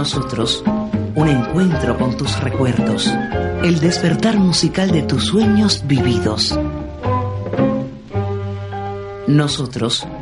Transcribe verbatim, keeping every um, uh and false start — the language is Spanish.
Nosotros, un encuentro con tus recuerdos, el despertar musical de tus sueños vividos. Nosotros,